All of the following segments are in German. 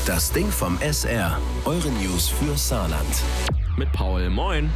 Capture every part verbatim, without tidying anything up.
Das Ding vom S R. Eure News für Saarland. Mit Paul. Moin.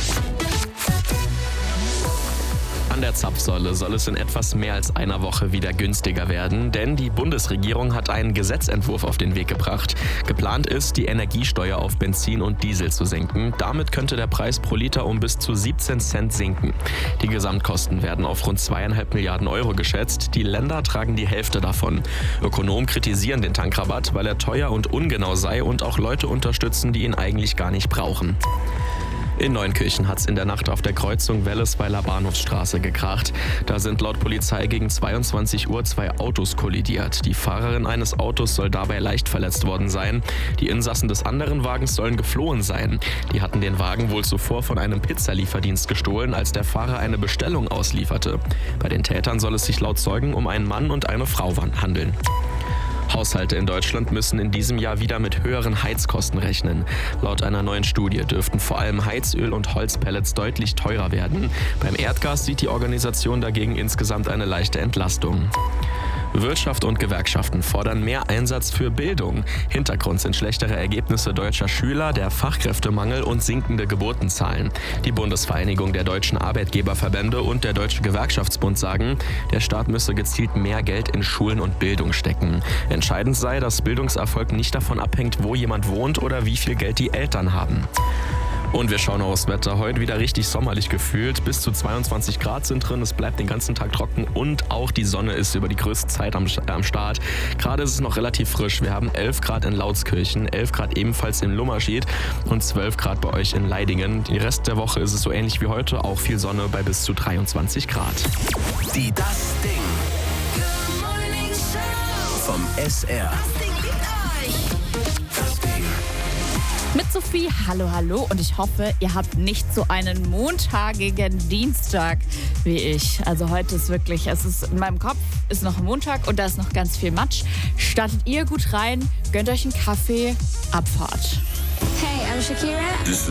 An der Zapfsäule soll es in etwas mehr als einer Woche wieder günstiger werden, denn die Bundesregierung hat einen Gesetzentwurf auf den Weg gebracht. Geplant ist, die Energiesteuer auf Benzin und Diesel zu senken. Damit könnte der Preis pro Liter um bis zu siebzehn Cent sinken. Die Gesamtkosten werden auf rund zweieinhalb Milliarden Euro geschätzt. Die Länder tragen die Hälfte davon. Ökonomen kritisieren den Tankrabatt, weil er teuer und ungenau sei und auch Leute unterstützen, die ihn eigentlich gar nicht brauchen. In Neunkirchen hat es in der Nacht auf der Kreuzung Wellesweiler Bahnhofsstraße gekracht. Da sind laut Polizei gegen zweiundzwanzig Uhr zwei Autos kollidiert. Die Fahrerin eines Autos soll dabei leicht verletzt worden sein. Die Insassen des anderen Wagens sollen geflohen sein. Die hatten den Wagen wohl zuvor von einem Pizzalieferdienst gestohlen, als der Fahrer eine Bestellung auslieferte. Bei den Tätern soll es sich laut Zeugen um einen Mann und eine Frau handeln. Haushalte in Deutschland müssen in diesem Jahr wieder mit höheren Heizkosten rechnen. Laut einer neuen Studie dürften vor allem Heizöl und Holzpellets deutlich teurer werden. Beim Erdgas sieht die Organisation dagegen insgesamt eine leichte Entlastung. Wirtschaft und Gewerkschaften fordern mehr Einsatz für Bildung. Hintergrund sind schlechtere Ergebnisse deutscher Schüler, der Fachkräftemangel und sinkende Geburtenzahlen. Die Bundesvereinigung der deutschen Arbeitgeberverbände und der Deutsche Gewerkschaftsbund sagen, der Staat müsse gezielt mehr Geld in Schulen und Bildung stecken. Entscheidend sei, dass Bildungserfolg nicht davon abhängt, wo jemand wohnt oder wie viel Geld die Eltern haben. Und wir schauen aufs Wetter. Heute wieder richtig sommerlich gefühlt. Bis zu zweiundzwanzig Grad sind drin. Es bleibt den ganzen Tag trocken und auch die Sonne ist über die größte Zeit am, am Start. Gerade ist es noch relativ frisch. Wir haben elf Grad in Lautskirchen, elf Grad ebenfalls in Lummerschied und zwölf Grad bei euch in Leidingen. Den Rest der Woche ist es so ähnlich wie heute. Auch viel Sonne bei bis zu dreiundzwanzig Grad. Die Das Ding vom S R. Mit Sophie, hallo, hallo und ich hoffe, ihr habt nicht so einen montagigen Dienstag wie ich. Also heute ist wirklich, es ist in meinem Kopf, ist noch Montag und da ist noch ganz viel Matsch. Startet ihr gut rein, gönnt euch einen Kaffee, Abfahrt. Hey, I'm Shakira.